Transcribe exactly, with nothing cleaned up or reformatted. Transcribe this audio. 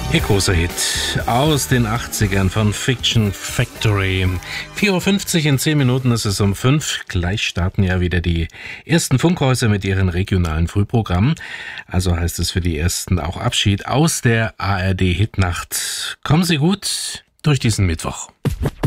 Ihr großer Hit aus den achtzigern von Fiction Factory. vier Uhr fünfzig, in zehn Minuten ist es um fünf. Gleich starten ja wieder die ersten Funkhäuser mit ihren regionalen Frühprogrammen. Also heißt es für die ersten auch Abschied aus der A R D Hitnacht. Kommen Sie gut durch diesen Mittwoch.